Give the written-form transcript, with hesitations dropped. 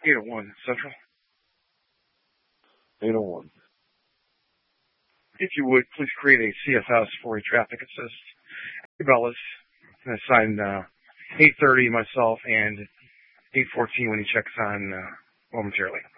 801 Central. 801. If you would, please create a CFS for a traffic assist. Bellis, assigned 8:30 myself and 8:14 when he checks on momentarily.